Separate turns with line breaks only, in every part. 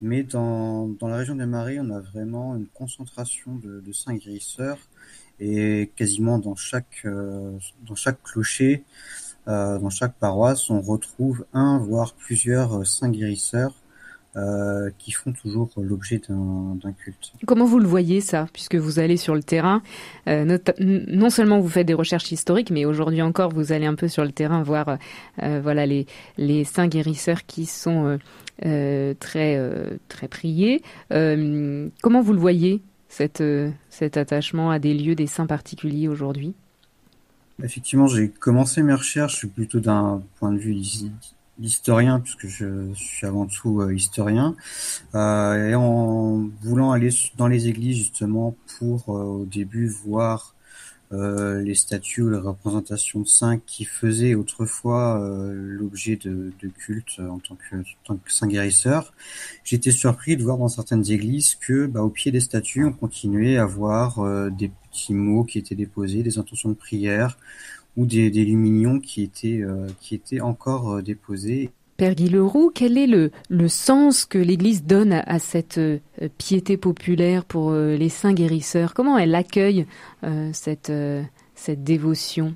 Mais dans la région des Marais, on a vraiment une concentration de saints guérisseurs et quasiment dans chaque clocher, dans chaque paroisse, on retrouve un voire plusieurs saints guérisseurs qui font toujours l'objet d'un culte.
Comment vous le voyez ça, puisque vous allez sur le terrain, non seulement vous faites des recherches historiques, mais aujourd'hui encore vous allez un peu sur le terrain voir voilà les saints guérisseurs qui sont très priés. Comment vous le voyez cet attachement à des lieux, des saints particuliers aujourd'hui?
Effectivement, j'ai commencé mes recherches plutôt d'un point de vue d'historien, puisque je suis avant tout historien, et en voulant aller dans les églises justement pour au début voir les statues ou les représentations de saints qui faisaient autrefois l'objet de culte en tant que saint guérisseur. J'étais surpris de voir dans certaines églises que, au pied des statues, on continuait à voir des petits mots qui étaient déposés, des intentions de prière ou des lumignons qui étaient encore déposés.
Père Guy Leroux, quel est le sens que l'Église donne à cette piété populaire pour les saints guérisseurs? Comment elle accueille cette dévotion?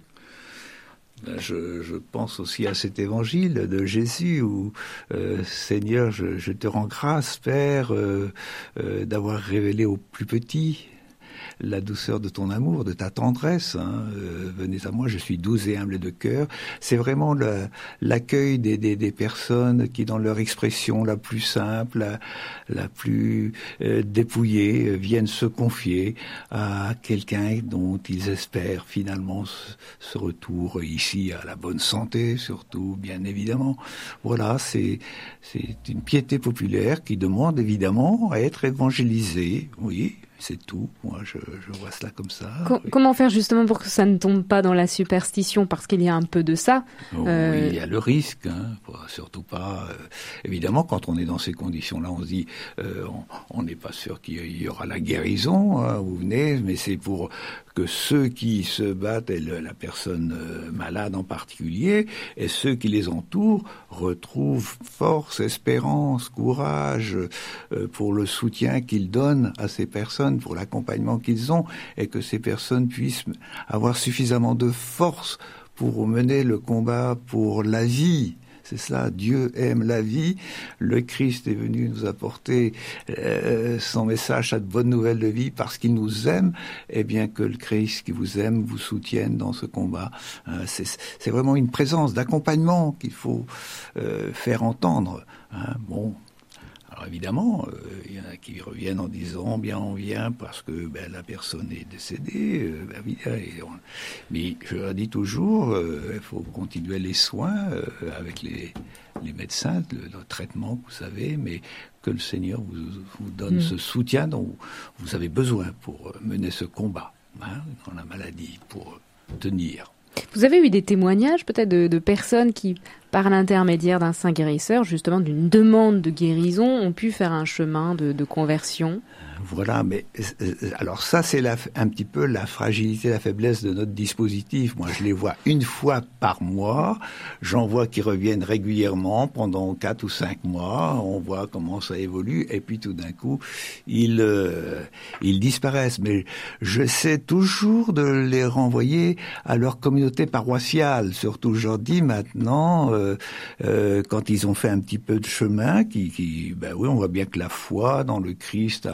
Je pense aussi à cet évangile de Jésus où Seigneur, je te rends grâce, Père, d'avoir révélé aux plus petits la douceur de ton amour, de ta tendresse. Venez à moi, je suis doux et humble de cœur. C'est vraiment l'accueil des personnes qui, dans leur expression la plus simple, la plus dépouillée, viennent se confier à quelqu'un dont ils espèrent finalement ce retour ici à la bonne santé, surtout, bien évidemment. Voilà, c'est une piété populaire qui demande évidemment à être évangélisée, oui. C'est tout. Moi, je vois cela comme ça.
Comment faire justement pour que ça ne tombe pas dans la superstition? Parce qu'il y a un peu de ça.
Oui, il y a le risque. Surtout pas. Évidemment, quand on est dans ces conditions-là, on se dit, on n'est pas sûr qu'il y aura la guérison. Vous venez, mais c'est pour que ceux qui se battent, et la personne malade en particulier, et ceux qui les entourent, retrouvent force, espérance, courage pour le soutien qu'ils donnent à ces personnes, pour l'accompagnement qu'ils ont, et que ces personnes puissent avoir suffisamment de force pour mener le combat pour la vie. C'est cela, Dieu aime la vie. Le Christ est venu nous apporter son message, cette bonne nouvelle de vie, parce qu'il nous aime, et bien que le Christ qui vous aime vous soutienne dans ce combat. C'est vraiment une présence d'accompagnement qu'il faut faire entendre. Bon. Alors évidemment, il y en a qui reviennent en disant bien on vient parce que la personne est décédée. Mais je leur dis toujours, il faut continuer les soins avec les médecins, le traitement que vous savez, mais que le Seigneur vous donne ce soutien dont vous avez besoin pour mener ce combat dans la maladie, pour tenir.
Vous avez eu des témoignages peut-être de personnes qui, par l'intermédiaire d'un saint guérisseur, justement d'une demande de guérison, ont pu faire un chemin de conversion?
Voilà, mais alors ça c'est un petit peu la fragilité, la faiblesse de notre dispositif. Moi je les vois une fois par mois, j'en vois qui reviennent régulièrement pendant 4 ou 5 mois, on voit comment ça évolue et puis tout d'un coup ils disparaissent. Mais j'essaie toujours de les renvoyer à leur communauté paroissiale, surtout aujourd'hui maintenant quand ils ont fait un petit peu de chemin, oui on voit bien que la foi dans le Christ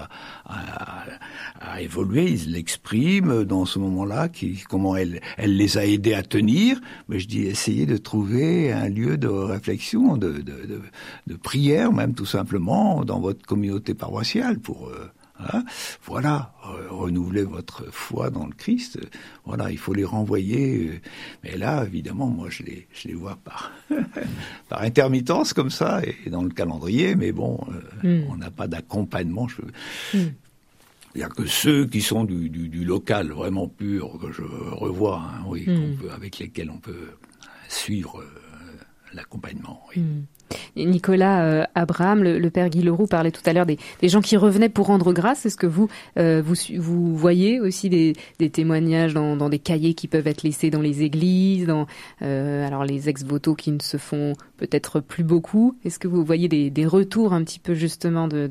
a évolué, ils l'expriment dans ce moment-là, comment elle les a aidés à tenir. Mais je dis, essayez de trouver un lieu de réflexion, de prière, même tout simplement, dans votre communauté paroissiale pour renouveler votre foi dans le Christ. Voilà, il faut les renvoyer. Mais là, évidemment, moi, je les vois par intermittence comme ça et dans le calendrier. Mais bon, on n'a pas d'accompagnement. Il n'y a que ceux qui sont du local vraiment pur que je revois, avec lesquels on peut suivre l'accompagnement. Oui.
Et Nicolas Abraham, le père Guy Leroux parlait tout à l'heure des gens qui revenaient pour rendre grâce. Est-ce que vous voyez aussi des témoignages dans des cahiers qui peuvent être laissés dans les églises, alors les ex-voto qui ne se font peut-être plus beaucoup? Est-ce que vous voyez des retours un petit peu justement de